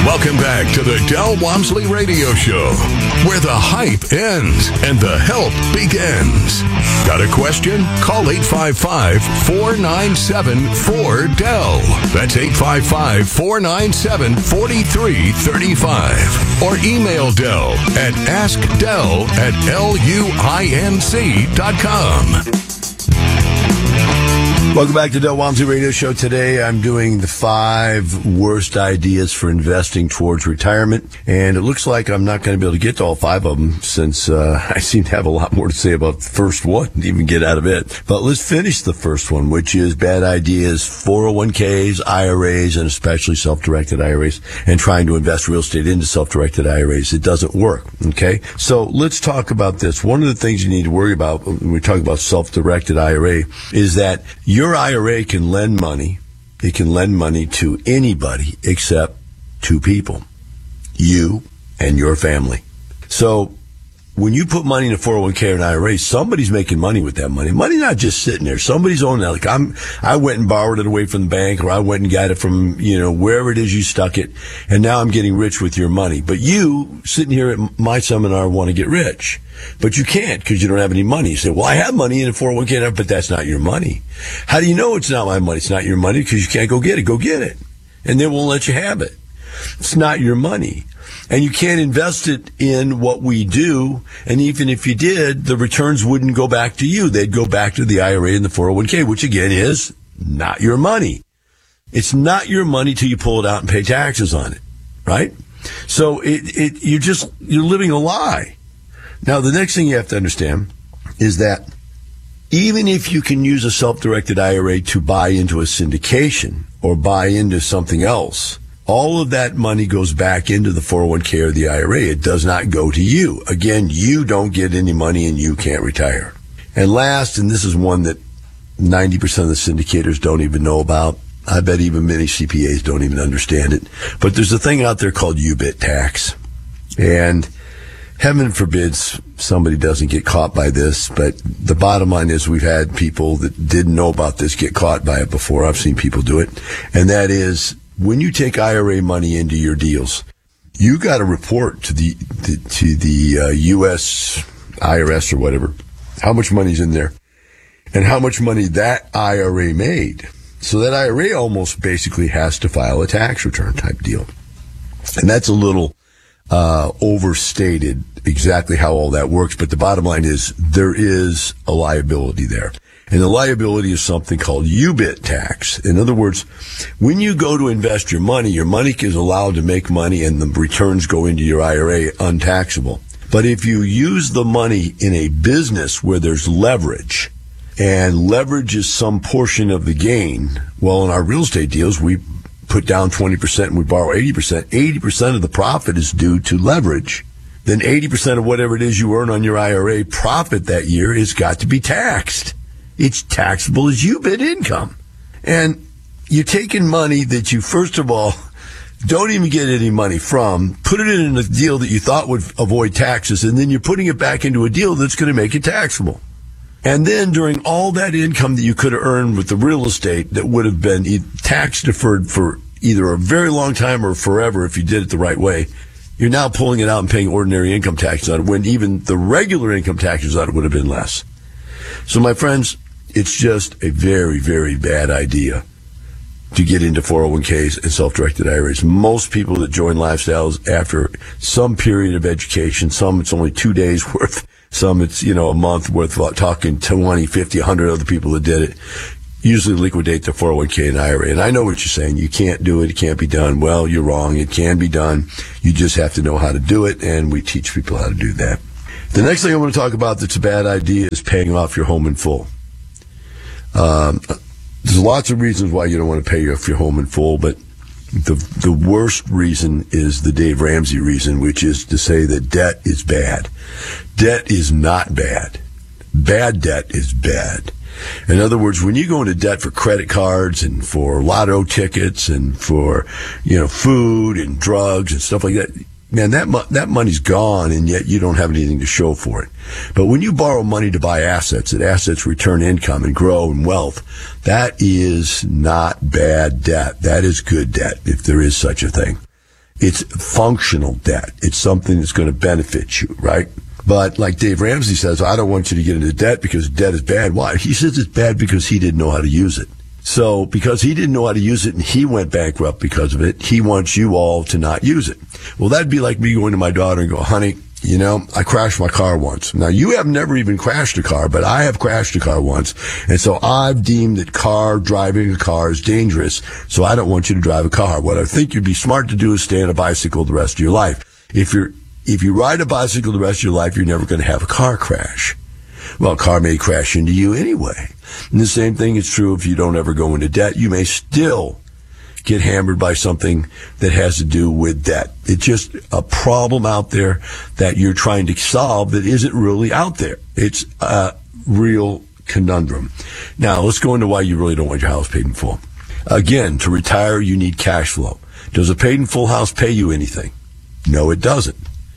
Welcome back to the Del Walmsley Radio Show, where the hype ends and the help begins. Got a question? Call 855-497-4DEL. That's 855-497-4335. Or email Del at askdel@luinc.com. Welcome back to Del Walmsley Radio Show. Today I'm doing the 5 worst ideas for investing towards retirement. And it looks like I'm not going to be able to get to all 5 of them since I seem to have a lot more to say about the first one to even get out of it. But let's finish the first one, which is bad ideas, 401ks, IRAs, and especially self-directed IRAs, and trying to invest real estate into self-directed IRAs. It doesn't work, okay? So let's talk about this. One of the things you need to worry about when we talk about self-directed IRA is that your IRA can lend money. It can lend money to anybody except 2 people, you and your family. So when you put money in a 401k or an IRA, somebody's making money with that money. Money's not just sitting there. Somebody's owning that. Like I went and borrowed it away from the bank, or I went and got it from, wherever it is you stuck it, and now I'm getting rich with your money. But you, sitting here at my seminar, want to get rich. But you can't because you don't have any money. You say, well, I have money in a 401k, but that's not your money. How do you know it's not my money? It's not your money because you can't go get it. Go get it. And they won't let you have it. It's not your money. And you can't invest it in what we do. And even if you did, the returns wouldn't go back to you. They'd go back to the IRA and the 401k, which again is not your money. It's not your money till you pull it out and pay taxes on it, right? So you're living a lie. Now, the next thing you have to understand is that even if you can use a self-directed IRA to buy into a syndication or buy into something else, all of that money goes back into the 401k or the IRA. It does not go to you. Again, you don't get any money and you can't retire. And last, and this is one that 90% of the syndicators don't even know about. I bet even many CPAs don't even understand it. But there's a thing out there called UBIT tax. And heaven forbids somebody doesn't get caught by this, but the bottom line is we've had people that didn't know about this get caught by it before. I've seen people do it. And that is, when you take IRA money into your deals, you got to report to the U.S. IRS or whatever how much money's in there and how much money that IRA made. So that IRA almost basically has to file a tax return type deal. And that's a little overstated exactly how all that works, but the bottom line is there is a liability there. And the liability is something called UBIT tax. In other words, when you go to invest your money is allowed to make money and the returns go into your IRA untaxable. But if you use the money in a business where there's leverage, and leverage is some portion of the gain, well, in our real estate deals, we put down 20% and we borrow 80%. 80% of the profit is due to leverage. Then 80% of whatever it is you earn on your IRA profit that year has got to be taxed. It's taxable as UBIT income. And you're taking money that you, first of all, don't even get any money from, put it in a deal that you thought would avoid taxes, and then you're putting it back into a deal that's going to make it taxable. And then during all that income that you could have earned with the real estate that would have been tax deferred for either a very long time or forever if you did it the right way, you're now pulling it out and paying ordinary income taxes on it when even the regular income taxes on it would have been less. So my friends, it's just a very, very bad idea to get into 401ks and self-directed IRAs. Most people that join Lifestyles after some period of education, some it's only 2 days worth, some it's, a month worth, talking 20, 50, 100 other people that did it, usually liquidate their 401k and IRA. And I know what you're saying. You can't do it. It can't be done. Well, you're wrong. It can be done. You just have to know how to do it, and we teach people how to do that. The next thing I want to talk about that's a bad idea is paying off your home in full. There's lots of reasons why you don't want to pay off your home in full, but the worst reason is the Dave Ramsey reason, which is to say that debt is bad. Debt is not bad. Bad debt is bad. In other words, when you go into debt for credit cards and for lotto tickets and for, food and drugs and stuff like that, man, that money's gone, and yet you don't have anything to show for it. But when you borrow money to buy assets, and assets return income and grow in wealth, that is not bad debt. That is good debt, if there is such a thing. It's functional debt. It's something that's going to benefit you, right? But like Dave Ramsey says, I don't want you to get into debt because debt is bad. Why? He says it's bad because he didn't know how to use it. So because he didn't know how to use it and he went bankrupt because of it, he wants you all to not use it. Well, that'd be like me going to my daughter and go, honey, you know, I crashed my car once. Now, you have never even crashed a car, but I have crashed a car once. And so I've deemed that driving a car is dangerous. So I don't want you to drive a car. What I think you'd be smart to do is stay on a bicycle the rest of your life. If you ride a bicycle the rest of your life, you're never going to have a car crash. Well, a car may crash into you anyway. And the same thing is true if you don't ever go into debt. You may still get hammered by something that has to do with debt. It's just a problem out there that you're trying to solve that isn't really out there. It's a real conundrum. Now, let's go into why you really don't want your house paid in full. Again, to retire, you need cash flow. Does a paid in full house pay you anything? No, it doesn't.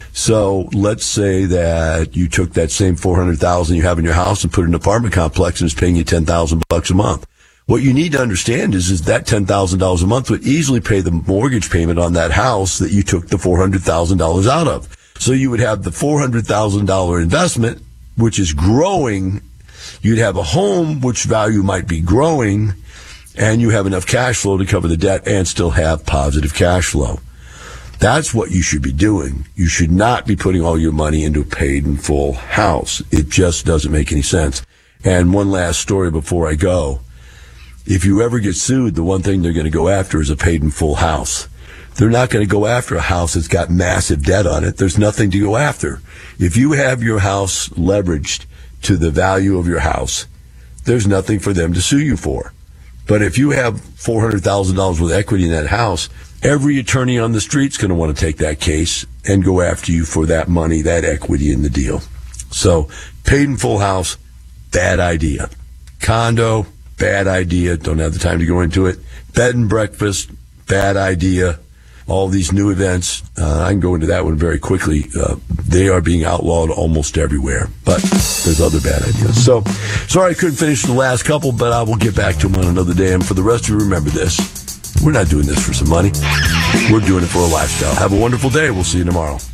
So let's say that you took that same $400,000 you have in your house and put it in an apartment complex and it's paying you $10,000 a month. What you need to understand is that $10,000 a month would easily pay the mortgage payment on that house that you took the $400,000 out of. So you would have the $400,000 investment, which is growing. You'd have a home, which value might be growing, and you have enough cash flow to cover the debt and still have positive cash flow. That's what you should be doing. You should not be putting all your money into a paid in full house. It just doesn't make any sense. And one last story before I go. If you ever get sued, the one thing they're going to go after is a paid in full house. They're not going to go after a house that's got massive debt on it. There's nothing to go after. If you have your house leveraged to the value of your house, there's nothing for them to sue you for. But if you have $400,000 with equity in that house, every attorney on the street's going to want to take that case and go after you for that money, that equity in the deal. So, paid in full house, bad idea. Condo, bad idea. Don't have the time to go into it. Bed and breakfast, bad idea. All these new events, I can go into that one very quickly. They are being outlawed almost everywhere, but there's other bad ideas. So, sorry I couldn't finish the last couple, but I will get back to them on another day. And for the rest of you, remember this. We're not doing this for some money. We're doing it for a lifestyle. Have a wonderful day. We'll see you tomorrow.